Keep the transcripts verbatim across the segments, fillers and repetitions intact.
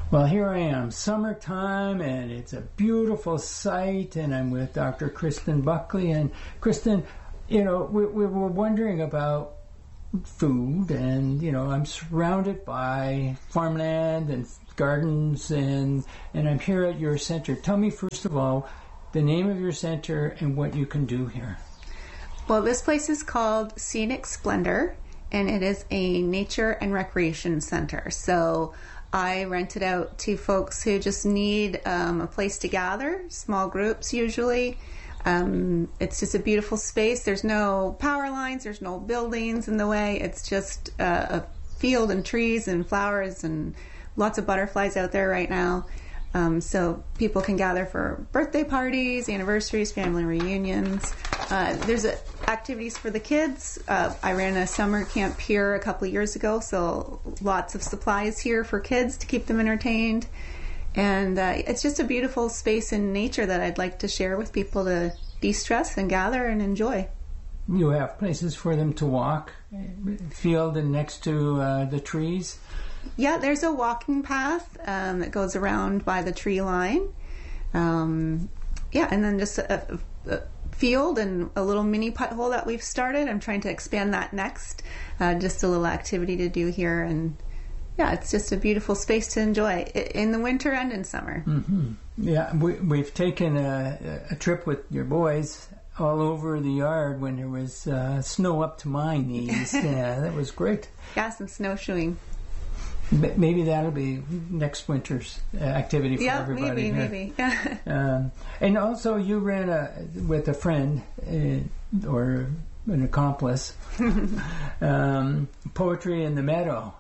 Well, here I am, summertime, and it's a beautiful sight, and I'm with Doctor Kristen Buckley. And Kristen, you know, we, we were wondering about food, and, you know, I'm surrounded by farmland and gardens, and, and I'm here at your center. Tell me, first of all, the name of your center and what you can do here. Well, this place is called Scenic Splendor, and it is a nature and recreation center. So I rent it out to folks who just need um, a place to gather, small groups usually. Um, it's just a beautiful space. There's no power lines, there's no buildings in the way. It's just uh, a field and trees and flowers and lots of butterflies out there right now. Um, so people can gather for birthday parties, anniversaries, family reunions. Uh, there's a, activities for the kids. Uh, I ran a summer camp here a couple of years ago, so lots of supplies here for kids to keep them entertained. And uh, it's just a beautiful space in nature that I'd like to share with people to de-stress and gather and enjoy. You have places for them to walk, field and next to uh, the trees? Yeah, there's a walking path um, that goes around by the tree line. Um, yeah, and then just a, a field and a little mini putt hole that we've started. I'm trying to expand that next. Uh, just a little activity to do here. And yeah, it's just a beautiful space to enjoy in the winter and in summer. Mm-hmm. Yeah, we, we've taken a, a trip with your boys all over the yard when there was uh, snow up to my knees. Yeah, that was great. Yeah, some snowshoeing. Maybe that'll be next winter's activity for yeah, everybody. Maybe, maybe. um, and also, you ran a, with a friend uh, or an accomplice, um, Poetry in the Meadow,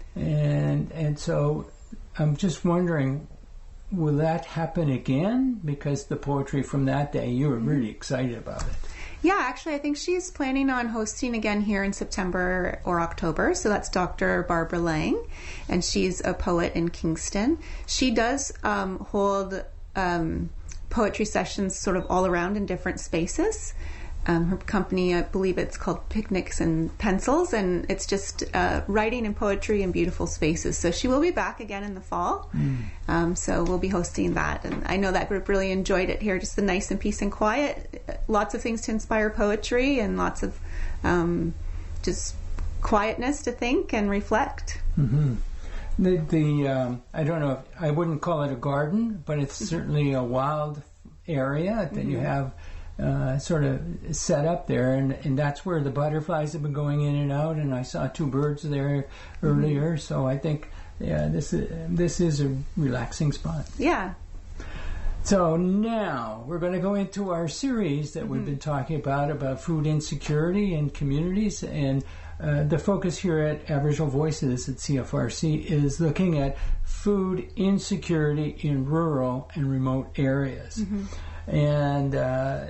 and and so I'm just wondering, will that happen again? Because the poetry from that day, you were really excited about it. Yeah, actually, I think she's planning on hosting again here in September or October. So that's Doctor Barbara Lang, and she's a poet in Kingston. She does um, hold um, poetry sessions sort of all around in different spaces. Um, her company, I believe it's called Picnics and Pencils, and it's just uh, writing and poetry in beautiful spaces. So she will be back again in the fall. Mm. Um, so we'll be hosting that. And I know that group really enjoyed it here, just the nice and peace and quiet. Lots of things to inspire poetry and lots of um, just quietness to think and reflect. Mm-hmm. The, the um, I don't know, if, I wouldn't call it a garden, but it's certainly a wild area that mm-hmm. you have Uh, sort of set up there, and, and that's where the butterflies have been going in and out, and I saw two birds there earlier, mm-hmm. so I think yeah, this is, this is a relaxing spot. Yeah. So now we're going to go into our series that mm-hmm. we've been talking about, about food insecurity in communities, and uh, the focus here at Aboriginal Voices at C F R C is looking at food insecurity in rural and remote areas. Mm-hmm. And uh,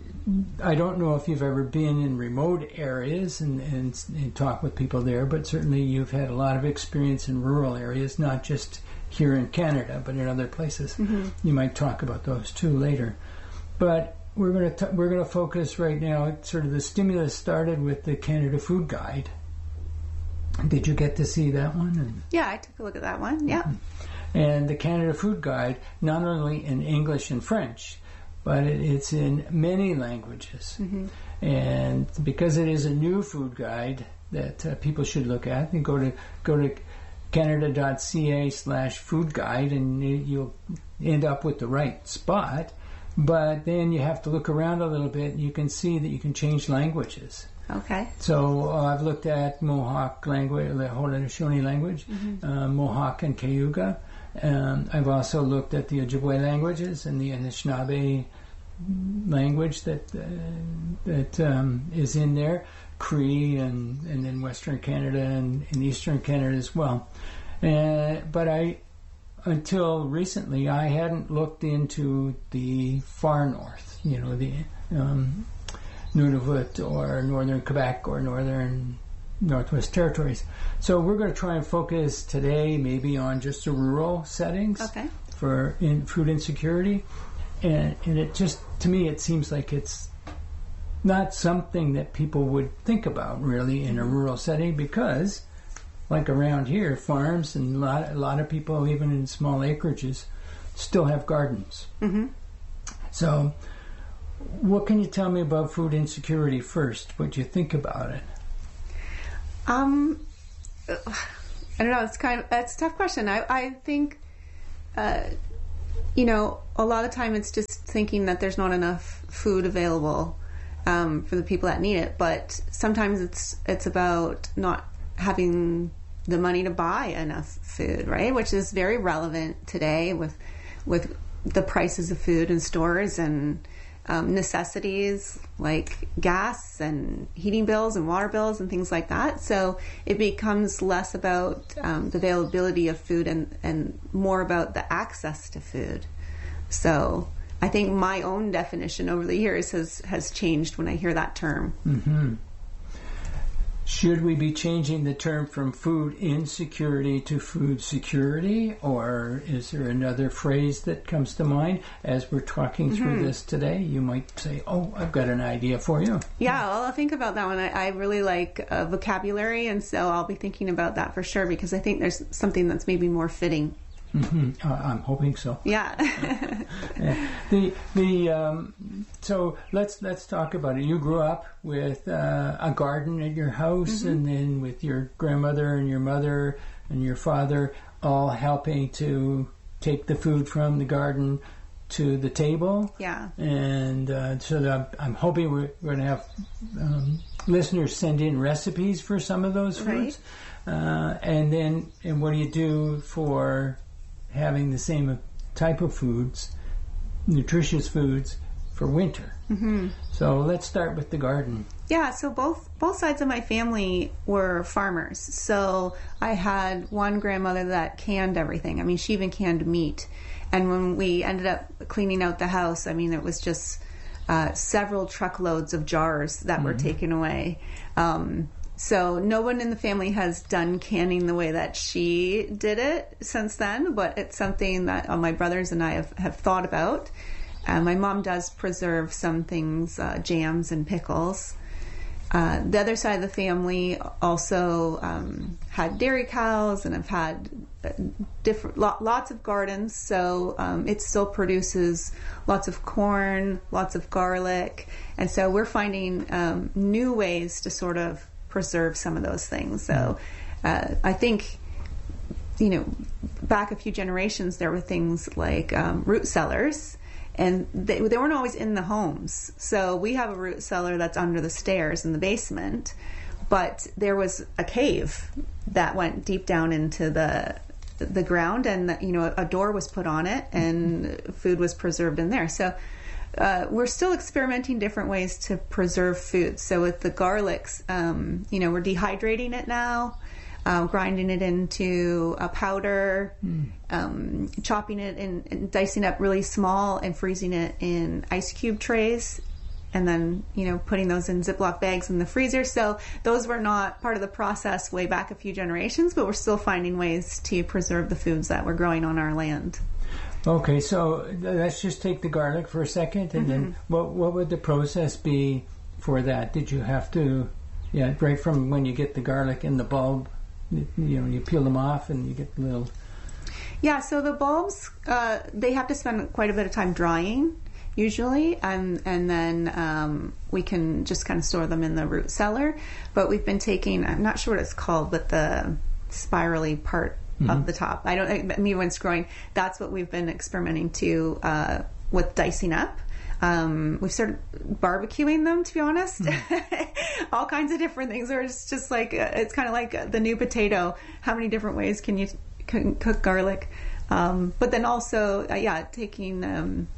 I don't know if you've ever been in remote areas and, and, and talked with people there, but certainly you've had a lot of experience in rural areas, not just here in Canada, but in other places. Mm-hmm. You might talk about those too later. But we're going to we're going to focus right now. Sort of the stimulus started with the Canada Food Guide. Did you get to see that one? And, yeah, I took a look at that one. Yeah. Mm-hmm. And the Canada Food Guide, not only in English and French, but it, it's in many languages. Mm-hmm. And because it is a new food guide that uh, people should look at, you go to go to canada.ca slash food guide, and you'll end up with the right spot. But then you have to look around a little bit, and you can see that you can change languages. Okay. So uh, I've looked at Mohawk language, the Haudenosaunee language, mm-hmm. uh, Mohawk and Cayuga. Um, I've also looked at the Ojibwe languages and the Anishinaabe language that uh, that um, is in there, Cree and and in Western Canada and in Eastern Canada as well. Uh, but I, until recently, I hadn't looked into the far north. You know, the um, Nunavut or Northern Quebec or Northern Northwest Territories. So we're going to try and focus today maybe on just the rural settings okay. for in food insecurity. And, and it just, to me, it seems like it's not something that people would think about really in a rural setting, because like around here, farms and a lot, a lot of people, even in small acreages, still have gardens. Mm-hmm. So, what can you tell me about food insecurity first? What do you think about it? Um, I don't know. It's kind of it's a tough question. I I think, uh, you know, a lot of time it's just thinking that there's not enough food available um, for the people that need it. But sometimes it's it's about not having the money to buy enough food, right? Which is very relevant today with with the prices of food in stores and um, necessities like gas and heating bills and water bills and things like that. So it becomes less about um, the availability of food and, and more about the access to food. So I think my own definition over the years has, has changed when I hear that term. Mm-hmm. Should we be changing the term from food insecurity to food security, or is there another phrase that comes to mind as we're talking mm-hmm. through this today? You might say, oh, I've got an idea for you. Yeah, well, I'll think about that one. I, I really like uh, vocabulary, and so I'll be thinking about that for sure, because I think there's something that's maybe more fitting. Mm-hmm. Uh, I'm hoping so. Yeah. yeah. The the um, so let's let's talk about it. You grew up with uh, a garden at your house, mm-hmm. and then with your grandmother and your mother and your father all helping to take the food from the garden to the table. Yeah. And uh, so that I'm, I'm hoping we're, we're going to have um, listeners send in recipes for some of those foods. Right. Uh, and then, and what do you do for having the same type of foods, nutritious foods, for winter? Mm-hmm. So let's start with the garden. Yeah, so both both sides of my family were farmers. So I had one grandmother that canned everything. I mean, she even canned meat. And when we ended up cleaning out the house, I mean, it was just uh, several truckloads of jars that mm-hmm. were taken away. Um, So no one in the family has done canning the way that she did it since then, but it's something that uh, my brothers and I have, have thought about. Uh, my mom does preserve some things, uh, jams and pickles. Uh, the other side of the family also um, had dairy cows and have had different lo- lots of gardens, so um, it still produces lots of corn, lots of garlic, and so we're finding um, new ways to sort of preserve some of those things. So uh, I think, you know, back a few generations, there were things like um, root cellars, and they, they weren't always in the homes. So we have a root cellar that's under the stairs in the basement, but there was a cave that went deep down into the the ground, and, you know, a door was put on it and food was preserved in there. So Uh, we're still experimenting different ways to preserve food. So with the garlics, um, you know, we're dehydrating it now, uh, grinding it into a powder, mm. um, chopping it and, and dicing up really small and freezing it in ice cube trays, and then, you know, putting those in Ziploc bags in the freezer. So those were not part of the process way back a few generations, but we're still finding ways to preserve the foods that we're growing on our land. Okay, so let's just take the garlic for a second, and mm-hmm. then what what would the process be for that? Did you have to, yeah, right from when you get the garlic in the bulb, you know, you peel them off and you get the little... Yeah, so the bulbs, uh, they have to spend quite a bit of time drying, usually, and, and then um, we can just kind of store them in the root cellar. But we've been taking, I'm not sure what it's called, but the spirally part Mm-hmm. of the top. I don't I mean when it's growing. That's what we've been experimenting to uh, with dicing up. Um, we've started barbecuing them, to be honest. Mm-hmm. All kinds of different things. Or it's just like uh, it's kind of like the new potato. How many different ways can you can cook garlic? Um, but then also, uh, yeah, taking um,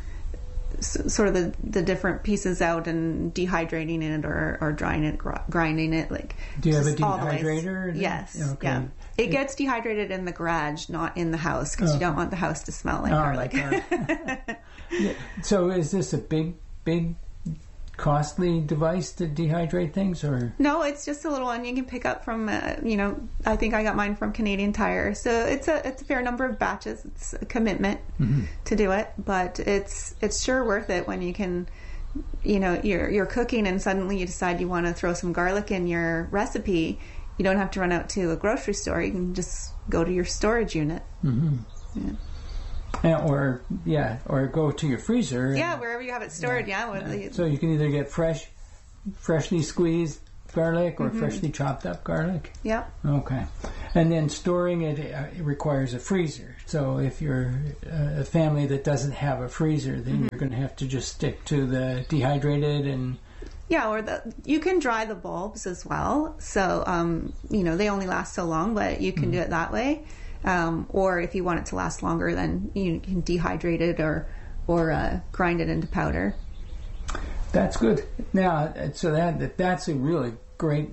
s- sort of the, the different pieces out and dehydrating it or, or drying it, gr- grinding it. Like, do you have a dehydrator? Yes. Okay. Yeah. It gets dehydrated in the garage, not in the house, because oh. you don't want the house to smell like oh, garlic. yeah. So is this a big, big, costly device to dehydrate things, or? No, it's just a little one you can pick up from, uh, you know, I think I got mine from Canadian Tire. So it's a it's a fair number of batches. It's a commitment mm-hmm. to do it, but it's it's sure worth it when you can, you know, you're you're cooking and suddenly you decide you want to throw some garlic in your recipe. you don't have to run out to a grocery store. You can just go to your storage unit. Mm-hmm. Yeah. Yeah, or yeah, or go to your freezer. Yeah, and, wherever you have it stored. Yeah. yeah. yeah. So you can either get fresh, freshly squeezed garlic or mm-hmm. freshly chopped up garlic. Yeah. Okay, and then storing it, uh, it requires a freezer. So if you're uh, a family that doesn't have a freezer, then mm-hmm. you're going to have to just stick to the dehydrated and. Yeah, or the you can dry the bulbs as well. So um, you know they only last so long, but you can mm-hmm. do it that way. Um, or if you want it to last longer, then you can dehydrate it or or uh, grind it into powder. That's good. Now, so that that's a really great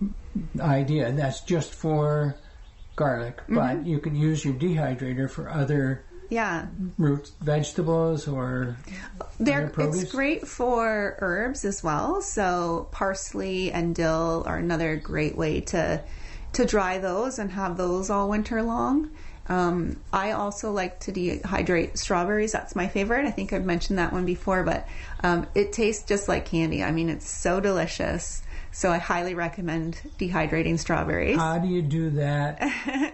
idea. That's just for garlic, mm-hmm. but you can use your dehydrator for other yeah roots, vegetables, or They're, it's great for herbs as well. So parsley and dill are another great way to to dry those and have those all winter long. Um, I also like to dehydrate strawberries. That's my favorite. I think I've mentioned that one before, but um, it tastes just like candy. I mean, it's so delicious. So I highly recommend dehydrating strawberries. How do you do that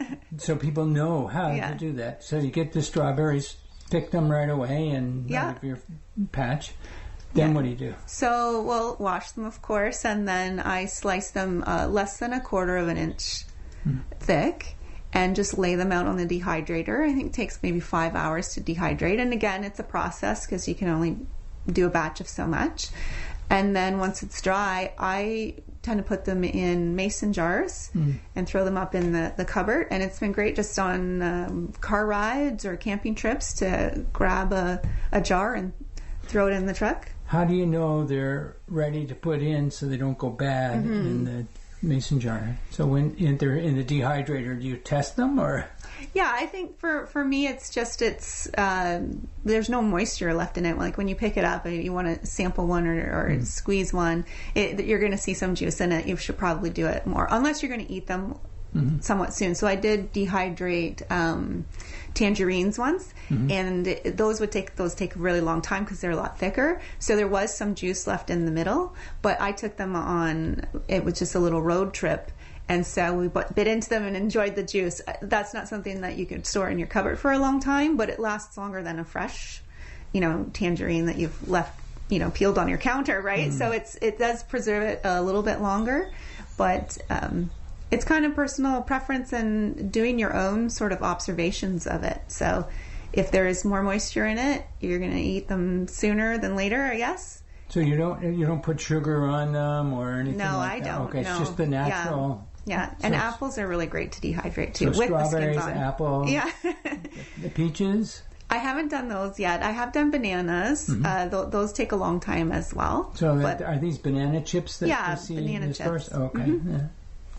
so people know how yeah. to do that? So you get the strawberries, pick them right away and yeah. out of your patch. Then yeah. what do you do? So we'll wash them, of course, and then I slice them uh, less than a quarter of an inch hmm. thick and just lay them out on the dehydrator. I think it takes maybe five hours to dehydrate. And again, it's a process because you can only do a batch of so much. And then once it's dry, I tend to put them in mason jars mm. and throw them up in the, the cupboard. And it's been great just on um, car rides or camping trips to grab a, a jar and throw it in the truck. How do you know they're ready to put in so they don't go bad mm-hmm. in the mason jar? So when in, they're in the dehydrator, do you test them or? Yeah, I think for, for me, it's just it's uh, there's no moisture left in it. Like when you pick it up and you want to sample one or, or mm. squeeze one, it, you're going to see some juice in it. You should probably do it more, unless you're going to eat them mm-hmm. somewhat soon. So I did dehydrate um, tangerines once, mm-hmm. and it, those would take those take a really long time because they're a lot thicker. So there was some juice left in the middle, but I took them on. It was just a little road trip. And so we bit into them and enjoyed the juice. That's not something that you could store in your cupboard for a long time, but it lasts longer than a fresh, you know, tangerine that you've left, you know, peeled on your counter, right? Mm. So it's it does preserve it a little bit longer, but um, it's kind of personal preference and doing your own sort of observations of it. So if there is more moisture in it, you're going to eat them sooner than later, I guess. So you don't you don't put sugar on them or anything no, like I that? don't. Okay, no. it's just the natural. Yeah. Yeah, and so apples are really great to dehydrate too. So with the strawberries, skins on. apples, yeah. the, the peaches. I haven't done those yet. I have done bananas. Mm-hmm. Uh, th- those take a long time as well. So but, are these banana chips that yeah, you see banana in the chips. stores? Okay. Mm-hmm. Yeah.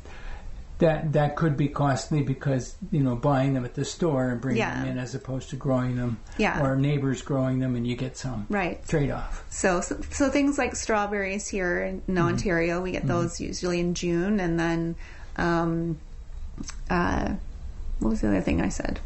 That that could be costly because, you know, buying them at the store and bringing yeah. them in as opposed to growing them, yeah. or neighbors growing them and you get some right. trade-off. So, so so things like strawberries here in mm-hmm. Ontario, we get those mm-hmm. usually in June, and then um, uh, what was the other thing I said?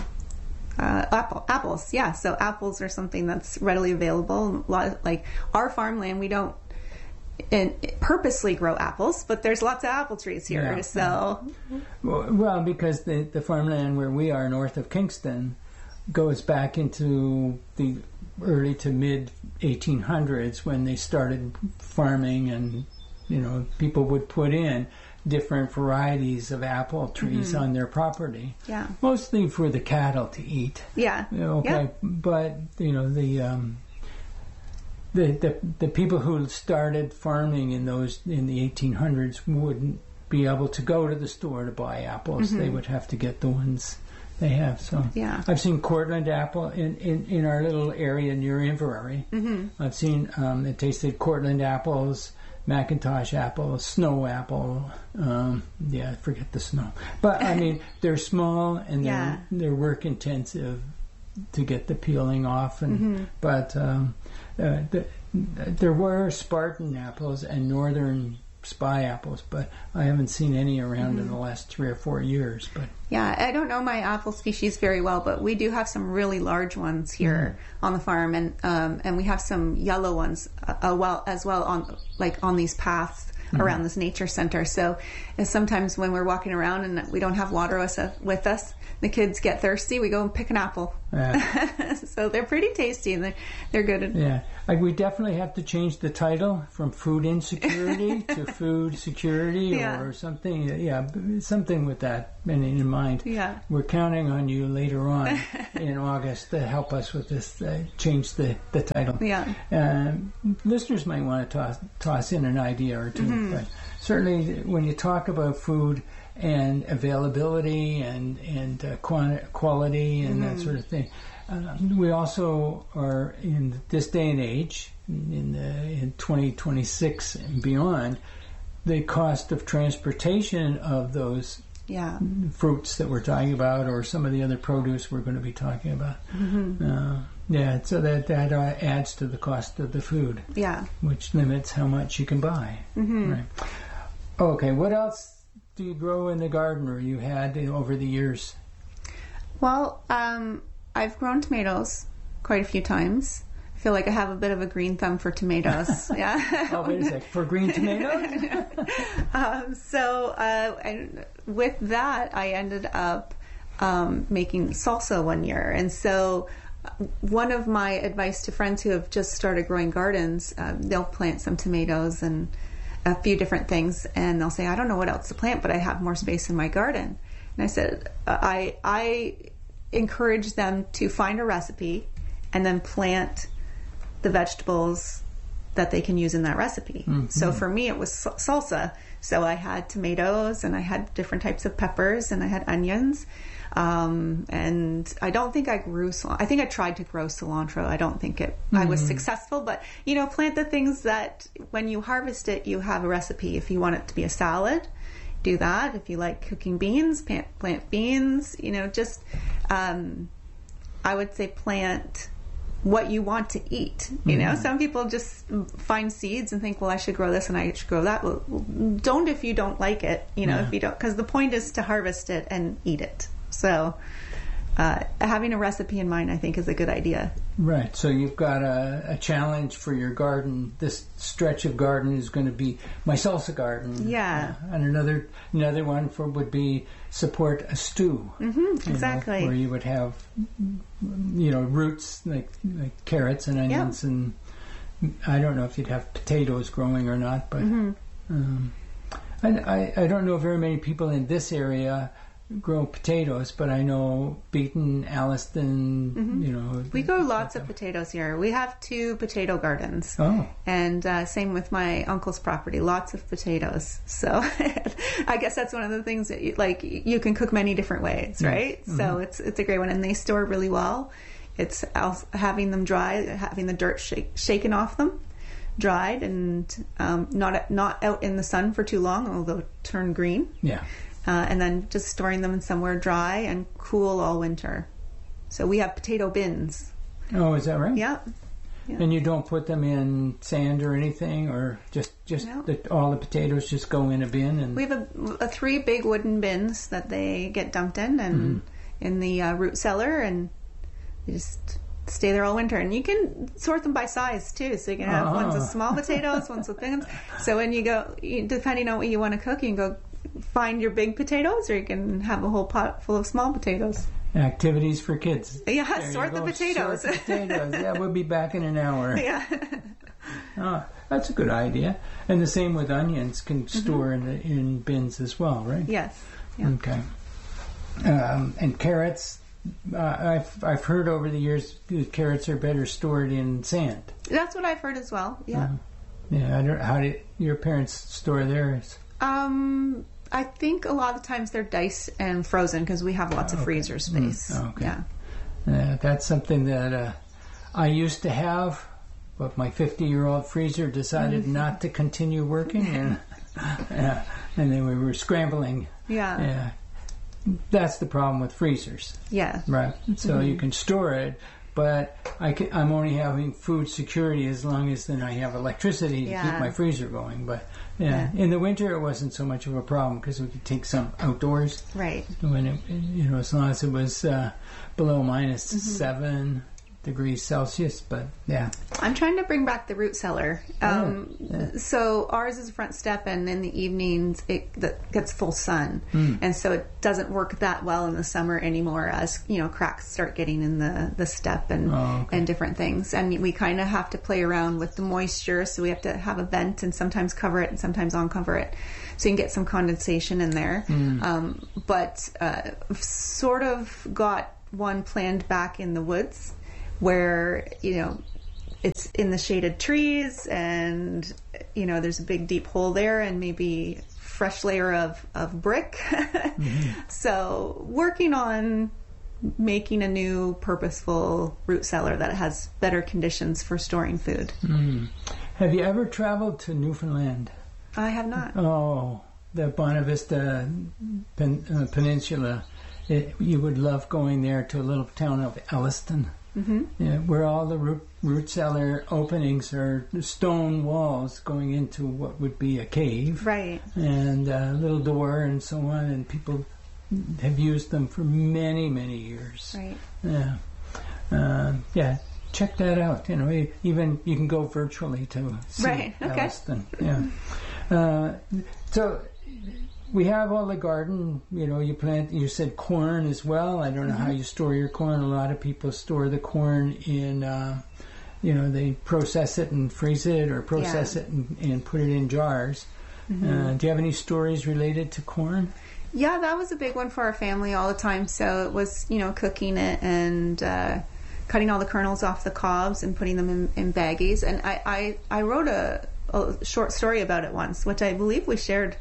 Uh, apple, apples, yeah. So apples are something that's readily available. A lot of, like our farmland, we don't and purposely grow apples, but there's lots of apple trees here. Yeah. So, well, because the the farmland where we are north of Kingston goes back into the early to mid eighteen hundreds when they started farming, and you know people would put in different varieties of apple trees mm-hmm. on their property. Yeah, mostly for the cattle to eat. Yeah, okay, yeah. But you know the. Um, The, the the people who started farming in those in the eighteen hundreds wouldn't be able to go to the store to buy apples. Mm-hmm. They would have to get the ones they have. So yeah. I've seen Cortland apple in, in, in our little area near Inverary. Mm-hmm. I've seen um, it tasted Cortland apples, Macintosh apple, snow apple. Um, yeah, forget the snow. But I mean, they're small and they're yeah. they're work intensive to get the peeling off, and mm-hmm. but. Um, Uh, the, there were Spartan apples and northern spy apples, but I haven't seen any around mm-hmm. in the last three or four years. But yeah, I don't know my apple species very well, but we do have some really large ones here mm-hmm. on the farm, and um, and we have some yellow ones uh, well as well on like on these paths around this nature center. So and sometimes when we're walking around and we don't have water with us, with us the kids get thirsty, we go and pick an apple. Yeah. So they're pretty tasty and they're, they're good. At, yeah, like we definitely have to change the title from food insecurity to food security yeah. or something. Yeah, something with that in, in mind. Yeah. We're counting on you later on in August to help us with this, uh, change the, the title. Yeah. Um, listeners might want to toss, toss in an idea or two, mm-hmm. but certainly when you talk about food and availability and and uh, quantity, quality and mm-hmm. that sort of thing, uh, we also are in this day and age, in the, in twenty twenty-six and beyond, the cost of transportation of those yeah. fruits that we're talking about, or some of the other produce we're going to be talking about. Mm-hmm. Uh, yeah, so that that uh, adds to the cost of the food. Yeah, which limits how much you can buy. Mm-hmm. Right. Okay, what else do you grow in the garden, or you had over the years? Well, um, I've grown tomatoes quite a few times. I feel like I have a bit of a green thumb for tomatoes. Yeah. Oh, wait a sec. For green tomatoes? um, so, uh, and with that, I ended up um, making salsa one year. And so one of my advice to friends who have just started growing gardens, um, they'll plant some tomatoes and a few different things, and they'll say, I don't know what else to plant, but I have more space in my garden. And I said, I I encourage them to find a recipe and then plant the vegetables that they can use in that recipe. Mm-hmm. So for me, it was salsa. So I had tomatoes, and I had different types of peppers, and I had onions. Um, and I don't think I grew, I think I tried to grow cilantro. I don't think it, mm. I was successful, but you know, plant the things that when you harvest it, you have a recipe. If you want it to be a salad, do that. If you like cooking beans, plant, plant beans, you know, just, um, I would say plant what you want to eat. You know, mm. some people just find seeds and think, well, I should grow this and I should grow that. Well, don't if you don't like it, you know, yeah. if you don't, because the point is to harvest it and eat it. So uh, having a recipe in mind, I think, is a good idea. Right. So you've got a, a challenge for your garden. This stretch of garden is going to be my salsa garden. Yeah. Uh, and another another one for would be support a stew. Mm-hmm, exactly. Know, where you would have, you know, roots like, like carrots and onions, yep. and I don't know if you'd have potatoes growing or not, but mm-hmm. um, I, I I don't know very many people in this area grow potatoes, but I know Beaton, Alliston, mm-hmm. you know. We grow lots of potatoes here. We have two potato gardens. Oh. And uh, same with my uncle's property, lots of potatoes. So I guess that's one of the things that you, like you can cook many different ways, right? Mm-hmm. So it's it's a great one, and they store really well. It's having them dry, having the dirt shake, shaken off them, dried, and um, not not out in the sun for too long, although turn green. Yeah. Uh, and then just storing them in somewhere dry and cool all winter. So we have potato bins. Oh, is that right? Yeah. yeah. And you don't put them in sand or anything, or just just no. the, all the potatoes just go in a bin? And we have a, a three big wooden bins that they get dumped in, and mm-hmm. in the uh, root cellar, and they just stay there all winter. And you can sort them by size too, so you can have oh. ones with small potatoes, ones with big ones. So when you go, depending on what you want to cook, you can go find your big potatoes, or you can have a whole pot full of small potatoes. Activities for kids. Yeah, there sort the potatoes. Sort the potatoes. Yeah, we'll be back in an hour. Yeah. Oh, that's a good idea. And the same with onions, can store mm-hmm. in the, in bins as well, right? Yes. Yeah. Okay. Um, and carrots, uh, I've I've heard over the years that carrots are better stored in sand. That's what I've heard as well. Yeah. Uh, yeah. I don't. How did your parents store theirs? Um. I think a lot of the times they're diced and frozen because we have lots of okay. freezer space. Mm, okay. Yeah. Uh, that's something that uh, I used to have, but my fifty-year-old freezer decided mm-hmm. not to continue working, and uh, and then we were scrambling. Yeah. Yeah. That's the problem with freezers. Yeah. Right. So mm-hmm. you can store it, but I can, I'm only having food security as long as then I have electricity yeah. to keep my freezer going. But yeah, yeah. in the winter it wasn't so much of a problem because we could take some outdoors. Right. When it, you know, as long as it was uh, below minus mm-hmm. seven, degrees Celsius, but yeah. I'm trying to bring back the root cellar. Um, Oh, yeah. So ours is a front step, and in the evenings it that gets full sun, Mm. and so it doesn't work that well in the summer anymore. As you know, cracks start getting in the the step and Oh, okay. and different things, and we kind of have to play around with the moisture. So we have to have a vent and sometimes cover it and sometimes uncover it, so you can get some condensation in there. Mm. Um, but uh, sort of got one planned back in the woods, where you know it's in the shaded trees, and you know there's a big deep hole there, and maybe fresh layer of of brick. Mm-hmm. So working on making a new purposeful root cellar that has better conditions for storing food. Mm. Have you ever traveled to Newfoundland? I have not. Oh, the Bonavista pen, uh, Peninsula. It, you would love going there to a little town of Elliston, Mm-hmm. yeah, where all the root, root cellar openings are stone walls going into what would be a cave, Right. and a little door and so on, and people have used them for many, many years. Right. Yeah. Uh, yeah. Check that out. You know, e- even you can go virtually to see Right, okay. Elliston. Yeah. Uh, so we have all the garden. You know, you plant. You said corn as well. I don't know Mm-hmm. how you store your corn. A lot of people store the corn in. Uh, you know, they process it and freeze it, or process Yeah. it and, and put it in jars. Mm-hmm. Uh, do you have any stories related to corn? Yeah, that was a big one for our family all the time. So it was, you know, cooking it and uh, cutting all the kernels off the cobs and putting them in, in baggies. And I, I, I wrote a, a short story about it once, which I believe we shared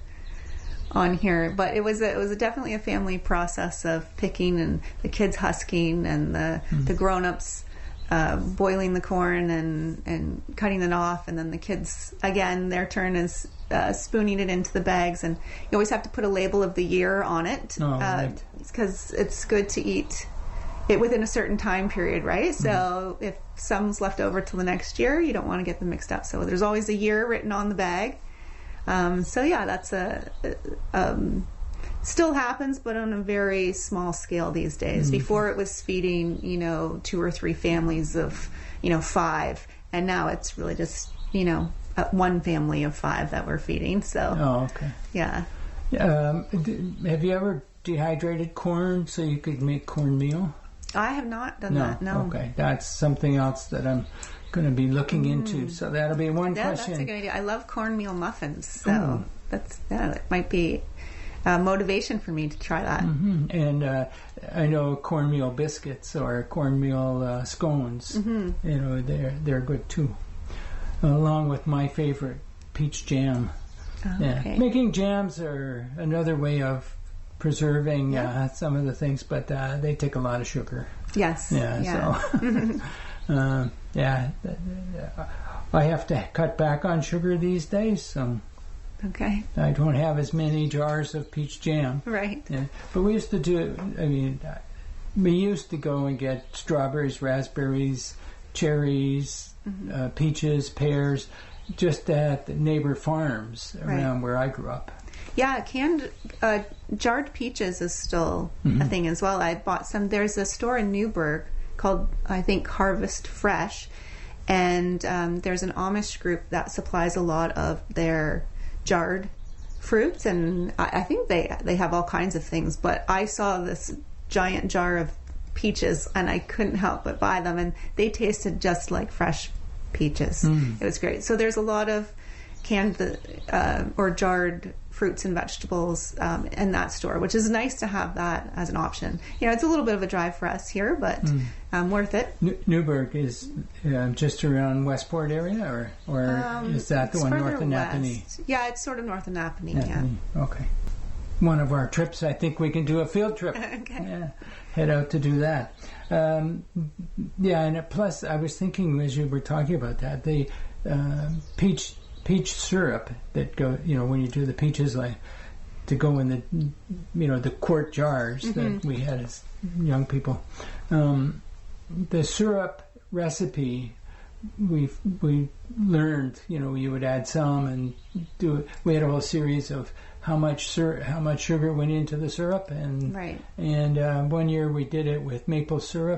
on here. But it was a, it was a definitely a family process of picking and the kids husking and the Mm. the grown ups. Uh, boiling the corn and, and cutting it off, and then the kids, again, their turn is uh, spooning it into the bags. And you always have to put a label of the year on it, Oh, right. because it's good to eat it within a certain time period, right? So if some's left over till the next year, you don't want to get them mixed up. So there's always a year written on the bag. Um, so yeah, that's a... Um, still happens, but on a very small scale these days. Mm-hmm. Before it was feeding, you know, two or three families of, you know, five, and now it's really just, you know, uh, one family of five that we're feeding. So, Oh, okay. yeah. Um, d- have you ever dehydrated corn so you could make cornmeal? I have not done No. that, no. Okay, that's something else that I'm going to be looking into. So that'll be one Yeah, question. that's a good idea. I love cornmeal muffins, so Ooh. that's, yeah, it might be uh, motivation for me to try that. Mhm. And uh, I know cornmeal biscuits or cornmeal uh, scones. Mm-hmm. You know, they're they're good too. Along with my favorite, peach jam. Oh, Yeah, okay. making jams are another way of preserving uh, some of the things, but uh, they take a lot of sugar. Yes. Yeah, yeah. so uh, yeah, th- th- I have to cut back on sugar these days, so Okay. I don't have as many jars of peach jam. Right. Yeah. But we used to do. I mean, we used to go and get strawberries, raspberries, cherries, Mm-hmm. uh, peaches, pears, just at the neighbor farms around Right. where I grew up. Yeah, canned uh, jarred peaches is still Mm-hmm. a thing as well. I bought some. There's a store in Newburgh called, I think, Harvest Fresh, and um, there's an Amish group that supplies a lot of their jarred fruits, and I, I think they they have all kinds of things. But I saw this giant jar of peaches, and I couldn't help but buy them, and they tasted just like fresh peaches. It was great. So there's a lot of canned uh, or jarred fruits and vegetables um, in that store, which is nice to have that as an option. You know, it's a little bit of a drive for us here, but um, worth it. New- Newburgh is uh, just around Westport area, or or Um, is that the it's one further north of Napanee? west. Yeah, it's sort of north of Napanee. Yeah. Napanee. Okay. One of our trips, I think we can do a field trip. Okay. Yeah, head out to do that. Um, yeah, and plus, I was thinking as you were talking about that, the uh, peach peach syrup that go, you know, when you do the peaches, like to go in the, you know, the quart jars that we had as young people. Um, the syrup recipe, we we learned, you know, you would add some and do it. We had a whole series of how much syrup, how much sugar went into the syrup, and Right. and uh, one year we did it with maple syrup,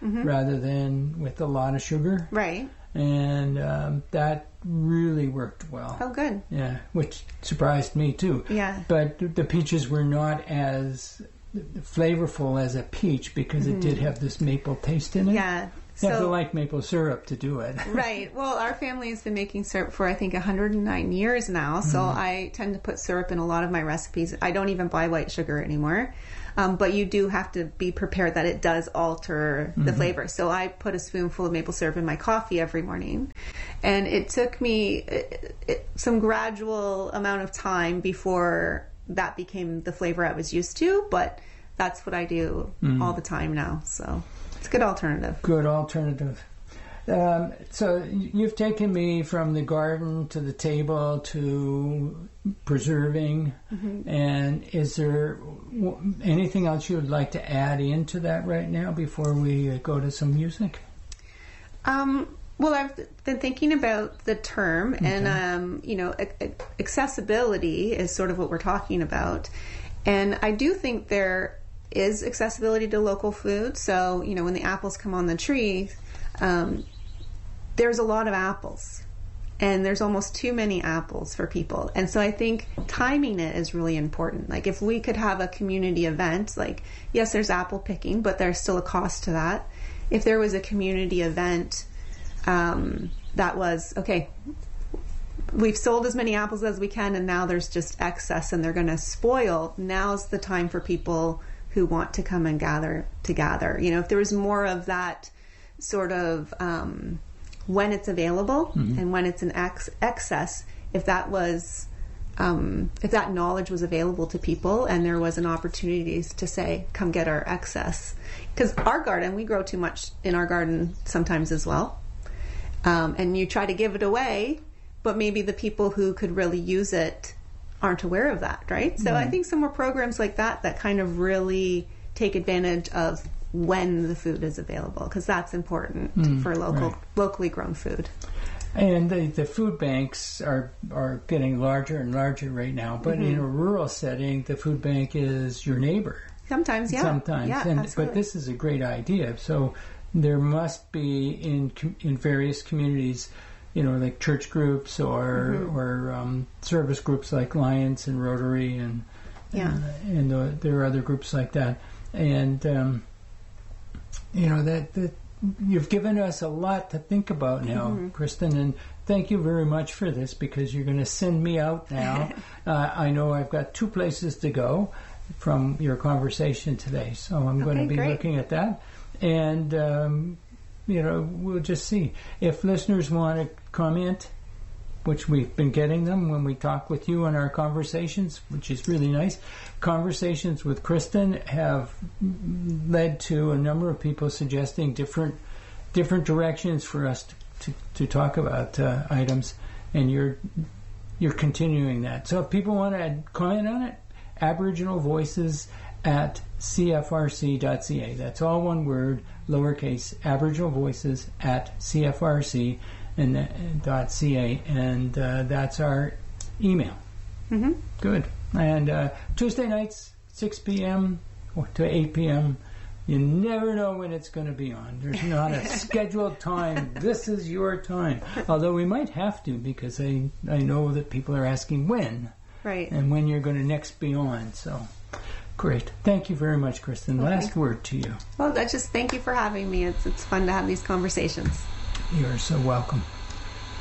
mm-hmm. rather than with a lot of sugar. Right. And um, that really worked well. Oh, good. Yeah, which surprised me too. Yeah. But the peaches were not as flavorful as a peach because mm-hmm. it did have this maple taste in it. Yeah. You have so, to like maple syrup to do it. Right. Well, our family has been making syrup for, I think, one hundred nine years now. So mm. I tend to put syrup in a lot of my recipes. I don't even buy white sugar anymore. Um, but you do have to be prepared that it does alter the mm-hmm. flavor. So I put a spoonful of maple syrup in my coffee every morning. And it took me it, it, some gradual amount of time before that became the flavor I was used to. But that's what I do mm. all the time now. So it's a good alternative. Good alternative. Um, so you've taken me from the garden to the table to preserving. Mm-hmm. And is there anything else you would like to add into that right now before we go to some music? Um, well, I've been thinking about the term, okay. and um, you know, accessibility is sort of what we're talking about. And I do think there is accessibility to local food. So, you know, when the apples come on the tree, um, there's a lot of apples, and there's almost too many apples for people. And so I think timing it is really important. Like if we could have a community event, like, yes, there's apple picking, but there's still a cost to that. If there was a community event um, that was, okay, we've sold as many apples as we can, and now there's just excess and they're going to spoil, now's the time for people who want to come and gather to gather. You know, if there was more of that sort of um, when it's available mm-hmm. and when it's in ex- excess, if that was, um, if that knowledge was available to people and there was an opportunity to say, come get our excess. Because our garden, we grow too much in our garden sometimes as well. Um, and you try to give it away, but maybe the people who could really use it aren't aware of that, right? So mm-hmm. I think some more programs like that that kind of really take advantage of when the food is available, because that's important mm, for local, right. locally grown food. And the, the food banks are are getting larger and larger right now, but mm-hmm. in a rural setting, the food bank is your neighbor. Sometimes, yeah. Sometimes, yeah, and, absolutely. But this is a great idea. So there must be in in various communities, you know, like church groups or mm-hmm. or um, service groups like Lions and Rotary, and yeah, and, and uh, there are other groups like that, and um, you know that that you've given us a lot to think about now, mm-hmm. Kristen, and thank you very much for this, because you're going to send me out now. uh, I know I've got two places to go from your conversation today, so I'm okay, going to be great. looking at that, and. Um, You know, we'll just see. If listeners want to comment, which we've been getting them when we talk with you in our conversations, which is really nice. Conversations with Kristen have led to a number of people suggesting different different directions for us to, to, to talk about uh, items, and you're you're continuing that. So if people want to comment on it, Aboriginal Voices at c f r c dot c a. That's all one word, lowercase, Aboriginal Voices at c f r c and uh, dot .ca, and uh, that's our email. Mm-hmm. Good. And uh, Tuesday nights, six p.m. to eight p.m. You never know when it's going to be on. There's not a scheduled time. This is your time. Although we might have to, because I, I know that people are asking when. Right. And when you're going to next be on. So, great. Thank you very much, Kristen. Okay. Last word to you. Well, I just thank you for having me. It's it's fun to have these conversations. You're so welcome.